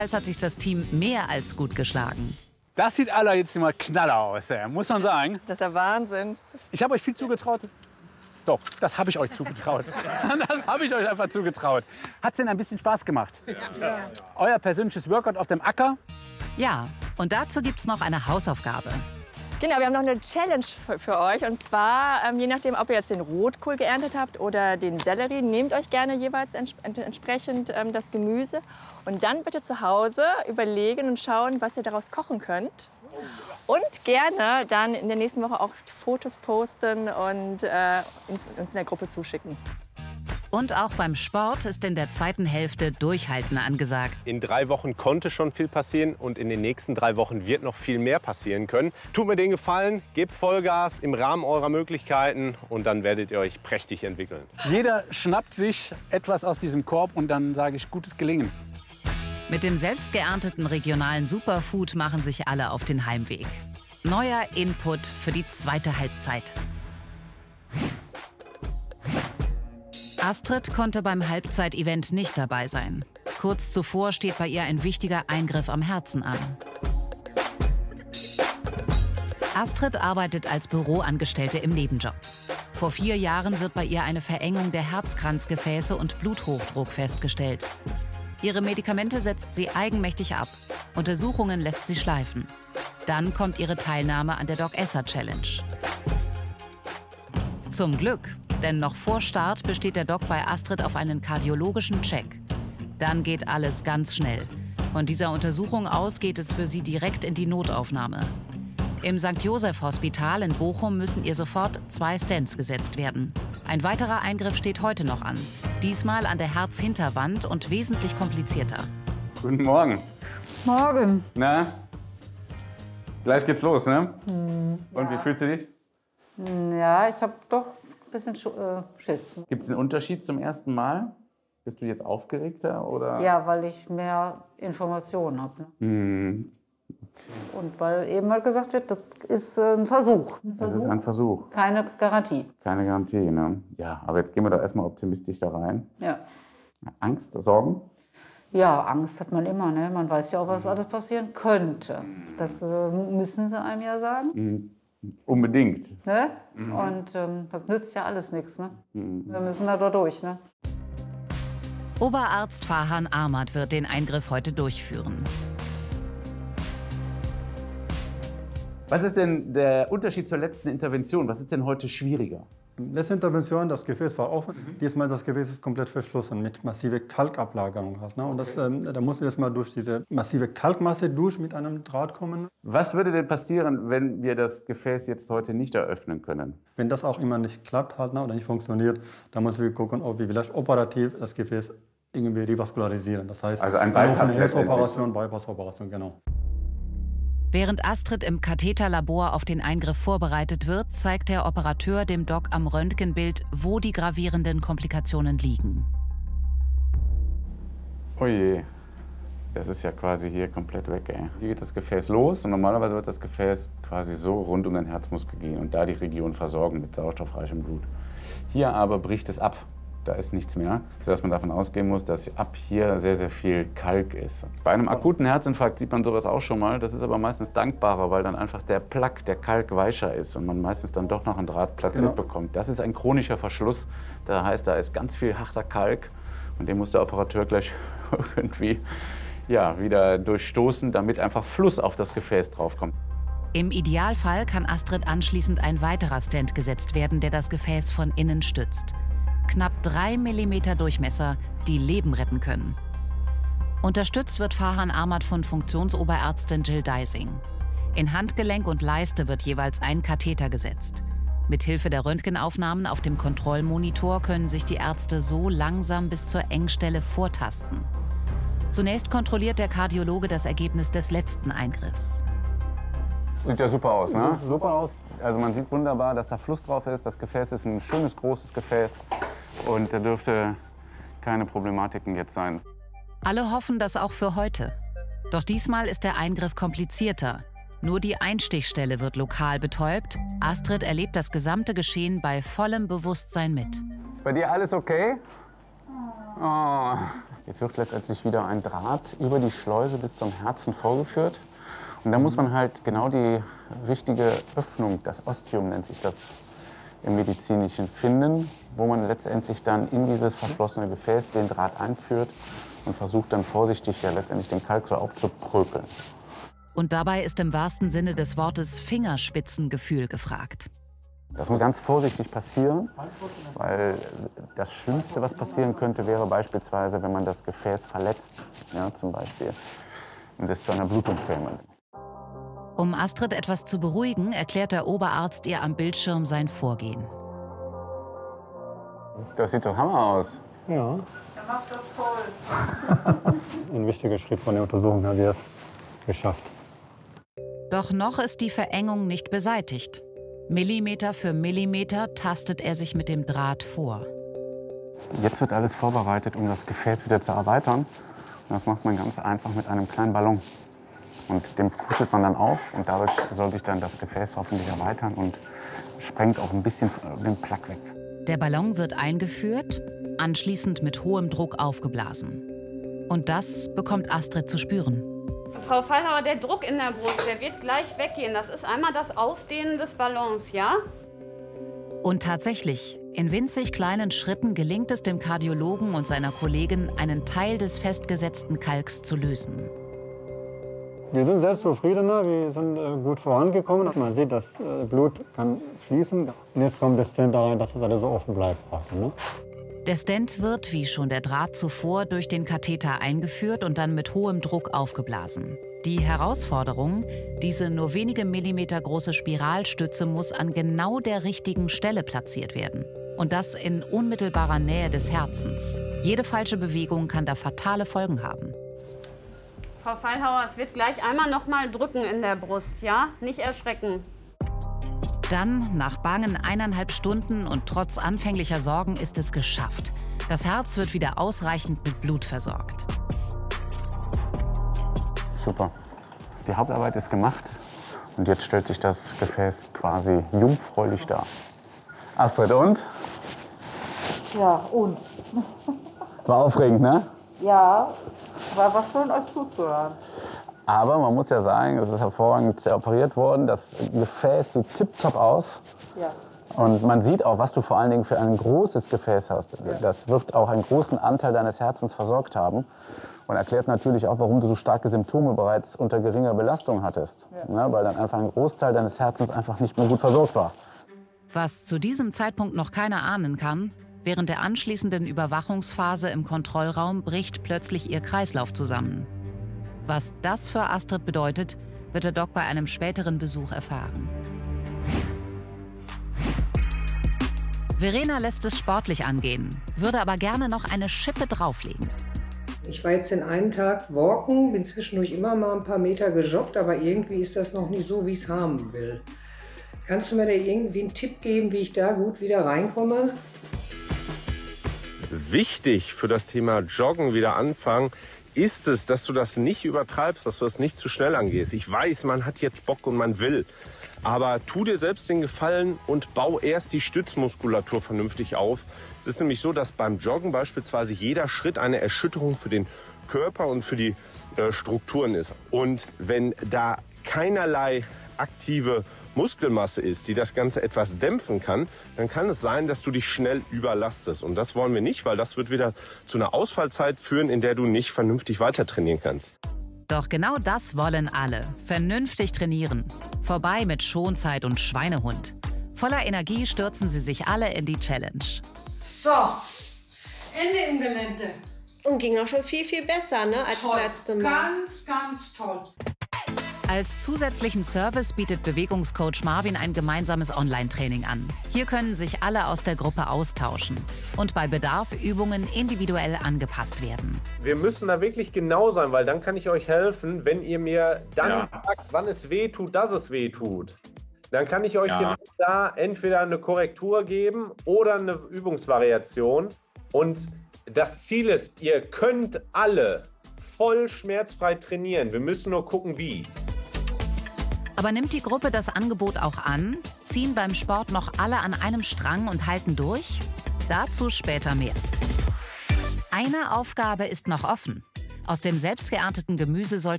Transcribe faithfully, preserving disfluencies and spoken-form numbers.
Als hat sich das Team mehr als gut geschlagen. Das sieht aller jetzt mal knaller aus, ey, muss man sagen. Das ist der Wahnsinn. Ich habe euch viel zugetraut. Doch, das habe ich euch zugetraut. Das habe ich euch einfach zugetraut. Hat es denn ein bisschen Spaß gemacht? Ja. Euer persönliches Workout auf dem Acker? Ja, und dazu gibt es noch eine Hausaufgabe. Genau, wir haben noch eine Challenge für, für euch. Und zwar, ähm, je nachdem, ob ihr jetzt den Rotkohl geerntet habt oder den Sellerie, nehmt euch gerne jeweils ents entsprechend ähm, das Gemüse. Und dann bitte zu Hause überlegen und schauen, was ihr daraus kochen könnt. Und gerne dann in der nächsten Woche auch Fotos posten und äh, uns, uns in der Gruppe zuschicken. Und auch beim Sport ist in der zweiten Hälfte Durchhalten angesagt. In drei Wochen konnte schon viel passieren und in den nächsten drei Wochen wird noch viel mehr passieren können. Tut mir den Gefallen, gebt Vollgas im Rahmen eurer Möglichkeiten und dann werdet ihr euch prächtig entwickeln. Jeder schnappt sich etwas aus diesem Korb und dann sage ich gutes Gelingen. Mit dem selbst geernteten regionalen Superfood machen sich alle auf den Heimweg. Neuer Input für die zweite Halbzeit. Astrid konnte beim Halbzeit-Event nicht dabei sein. Kurz zuvor steht bei ihr ein wichtiger Eingriff am Herzen an. Astrid arbeitet als Büroangestellte im Nebenjob. Vor vier Jahren wird bei ihr eine Verengung der Herzkranzgefäße und Bluthochdruck festgestellt. Ihre Medikamente setzt sie eigenmächtig ab. Untersuchungen lässt sie schleifen. Dann kommt ihre Teilnahme an der Doc Esser Challenge. Zum Glück, denn noch vor Start besteht der Doc bei Astrid auf einen kardiologischen Check. Dann geht alles ganz schnell. Von dieser Untersuchung aus geht es für sie direkt in die Notaufnahme. Im Sankt Joseph Hospital in Bochum müssen ihr sofort zwei Stents gesetzt werden. Ein weiterer Eingriff steht heute noch an. Diesmal an der Herzhinterwand und wesentlich komplizierter. Guten Morgen. Morgen. Na? Gleich geht's los, ne? Hm, Und ja. wie fühlst du dich? Ja, ich habe doch ein bisschen äh, Schiss. Gibt es einen Unterschied zum ersten Mal? Bist du jetzt aufgeregter oder? Ja, weil ich mehr Informationen habe. Ne? Hm. Und weil eben mal gesagt wird, das ist ein Versuch. Ein Das Versuch. ist ein Versuch. Keine Garantie. Keine Garantie, ne? Ja, aber jetzt gehen wir doch erstmal optimistisch da rein. Ja. Angst, Sorgen? Ja, Angst hat man immer. Ne? Man weiß ja auch, was alles passieren könnte. Das äh, müssen sie einem ja sagen. Mhm. Unbedingt. Ne? Mhm. Und ähm, das nützt ja alles nichts. Ne? Mhm. Wir müssen da durch. Ne? Oberarzt Farhan Ahmad wird den Eingriff heute durchführen. Was ist denn der Unterschied zur letzten Intervention? Was ist denn heute schwieriger? Letzte Intervention, das Gefäß war offen. Mhm. Diesmal das Gefäß ist komplett verschlossen mit massiver Kalkablagerung. Halt, ne? Und das, ähm, da mussten wir erstmal durch diese massive Kalkmasse durch mit einem Draht kommen. Was würde denn passieren, wenn wir das Gefäß jetzt heute nicht eröffnen können? Wenn das auch immer nicht klappt halt, ne, oder nicht funktioniert, dann müssen wir gucken, ob wir vielleicht operativ das Gefäß irgendwie revaskularisieren. Das heißt, also ein Bypass, eine Herzoperation, Bypass-Operation, genau. Während Astrid im Katheterlabor auf den Eingriff vorbereitet wird, zeigt der Operateur dem Doc am Röntgenbild, wo die gravierenden Komplikationen liegen. Oh je, das ist ja quasi hier komplett weg, ey. Hier geht das Gefäß los und normalerweise wird das Gefäß quasi so rund um den Herzmuskel gehen und da die Region versorgen mit sauerstoffreichem Blut. Hier aber bricht es ab. Da ist nichts mehr, sodass man davon ausgehen muss, dass ab hier sehr, sehr viel Kalk ist. Bei einem akuten Herzinfarkt sieht man sowas auch schon mal. Das ist aber meistens dankbarer, weil dann einfach der Plaque, der Kalk weicher ist und man meistens dann doch noch einen Draht platziert genau. bekommt. Das ist ein chronischer Verschluss. Das heißt, da ist ganz viel harter Kalk und den muss der Operateur gleich irgendwie ja, wieder durchstoßen, damit einfach Fluss auf das Gefäß draufkommt. Im Idealfall kann Astrid anschließend ein weiterer Stent gesetzt werden, der das Gefäß von innen stützt. Knapp drei Millimeter Durchmesser, die Leben retten können. Unterstützt wird Farhan Ahmad von Funktionsoberärztin Jill Deising. In Handgelenk und Leiste wird jeweils ein Katheter gesetzt. Mithilfe der Röntgenaufnahmen auf dem Kontrollmonitor können sich die Ärzte so langsam bis zur Engstelle vortasten. Zunächst kontrolliert der Kardiologe das Ergebnis des letzten Eingriffs. Sieht ja super aus, ne? Super aus. Also man sieht wunderbar, dass da Fluss drauf ist. Das Gefäß ist ein schönes, großes Gefäß. Und da dürfte keine Problematiken jetzt sein. Alle hoffen das auch für heute. Doch diesmal ist der Eingriff komplizierter. Nur die Einstichstelle wird lokal betäubt. Astrid erlebt das gesamte Geschehen bei vollem Bewusstsein mit. Ist bei dir alles okay? Oh. Jetzt wird letztendlich wieder ein Draht über die Schleuse bis zum Herzen vorgeführt. Und da muss man halt genau die richtige Öffnung, das Ostium nennt sich das im Medizinischen, finden, wo man letztendlich dann in dieses verschlossene Gefäß den Draht einführt und versucht dann vorsichtig ja letztendlich den Kalk so aufzuprökeln. Und dabei ist im wahrsten Sinne des Wortes Fingerspitzengefühl gefragt. Das muss ganz vorsichtig passieren, weil das Schlimmste, was passieren könnte, wäre beispielsweise, wenn man das Gefäß verletzt, ja, zum Beispiel, und es zu einer Blutung käme. Um Astrid etwas zu beruhigen, erklärt der Oberarzt ihr am Bildschirm sein Vorgehen. Das sieht doch Hammer aus. Ja. Er macht das toll. Ein wichtiger Schritt von der Untersuchung haben wir es geschafft. Doch noch ist die Verengung nicht beseitigt. Millimeter für Millimeter tastet er sich mit dem Draht vor. Jetzt wird alles vorbereitet, um das Gefäß wieder zu erweitern. Und das macht man ganz einfach mit einem kleinen Ballon. Und den pustet man dann auf und dadurch soll sich dann das Gefäß hoffentlich erweitern und sprengt auch ein bisschen den Plack weg. Der Ballon wird eingeführt, anschließend mit hohem Druck aufgeblasen. Und das bekommt Astrid zu spüren. Frau Feilhauer, der Druck in der Brust, der wird gleich weggehen. Das ist einmal das Aufdehnen des Ballons, ja? Und tatsächlich, in winzig kleinen Schritten gelingt es dem Kardiologen und seiner Kollegin, einen Teil des festgesetzten Kalks zu lösen. Wir sind sehr zufriedener, wir sind äh, gut vorangekommen. Man sieht, das äh, Blut kann fließen. Und jetzt kommt der Stent da rein, dass das alles so offen bleibt. Ne? Der Stent wird, wie schon der Draht zuvor, durch den Katheter eingeführt und dann mit hohem Druck aufgeblasen. Die Herausforderung, diese nur wenige Millimeter große Spiralstütze muss an genau der richtigen Stelle platziert werden. Und das in unmittelbarer Nähe des Herzens. Jede falsche Bewegung kann da fatale Folgen haben. Frau Feilhauer, es wird gleich einmal noch mal drücken in der Brust, ja? Nicht erschrecken. Dann, nach bangen eineinhalb Stunden und trotz anfänglicher Sorgen, ist es geschafft. Das Herz wird wieder ausreichend mit Blut versorgt. Super. Die Hauptarbeit ist gemacht und jetzt stellt sich das Gefäß quasi jungfräulich dar. Astrid, und? Ja, und? War aufregend, ne? Ja, war was schön, euch zuzuhören. Aber man muss ja sagen, es ist hervorragend operiert worden. Das Gefäß sieht tipptopp aus. Ja. Und man sieht auch, was du vor allen Dingen für ein großes Gefäß hast. Ja. Das wird auch einen großen Anteil deines Herzens versorgt haben. Und erklärt natürlich auch, warum du so starke Symptome bereits unter geringer Belastung hattest. Ja. Ne, weil dann einfach ein Großteil deines Herzens einfach nicht mehr gut versorgt war. Was zu diesem Zeitpunkt noch keiner ahnen kann, während der anschließenden Überwachungsphase im Kontrollraum bricht plötzlich ihr Kreislauf zusammen. Was das für Astrid bedeutet, wird der Doc bei einem späteren Besuch erfahren. Verena lässt es sportlich angehen, würde aber gerne noch eine Schippe drauflegen. Ich war jetzt den einen Tag walken, bin zwischendurch immer mal ein paar Meter gejoggt, aber irgendwie ist das noch nicht so, wie ich es haben will. Kannst du mir da irgendwie einen Tipp geben, wie ich da gut wieder reinkomme? Wichtig für das Thema Joggen wieder anfangen, ist es, dass du das nicht übertreibst, dass du das nicht zu schnell angehst. Ich weiß, man hat jetzt Bock und man will. Aber tu dir selbst den Gefallen und bau erst die Stützmuskulatur vernünftig auf. Es ist nämlich so, dass beim Joggen beispielsweise jeder Schritt eine Erschütterung für den Körper und für die äh, Strukturen ist. Und wenn da keinerlei aktive Muskelmasse ist, die das Ganze etwas dämpfen kann, dann kann es sein, dass du dich schnell überlastest. Und das wollen wir nicht, weil das wird wieder zu einer Ausfallzeit führen, in der du nicht vernünftig weiter trainieren kannst. Doch genau das wollen alle. Vernünftig trainieren. Vorbei mit Schonzeit und Schweinehund. Voller Energie stürzen sie sich alle in die Challenge. So, Ende im Gelände. Und ging noch schon viel, viel besser, ne, als Toll. das letzte Mal. Ganz, ganz toll. Als zusätzlichen Service bietet Bewegungscoach Marvin ein gemeinsames Online-Training an. Hier können sich alle aus der Gruppe austauschen und bei Bedarf Übungen individuell angepasst werden. Wir müssen da wirklich genau sein, weil dann kann ich euch helfen, wenn ihr mir dann Ja. sagt, wann es weh tut, dass es weh tut. Dann kann ich euch Ja. genau da entweder eine Korrektur geben oder eine Übungsvariation. Und das Ziel ist, ihr könnt alle voll schmerzfrei trainieren. Wir müssen nur gucken, wie. Aber nimmt die Gruppe das Angebot auch an? Ziehen beim Sport noch alle an einem Strang und halten durch? Dazu später mehr. Eine Aufgabe ist noch offen. Aus dem selbst geernteten Gemüse sollten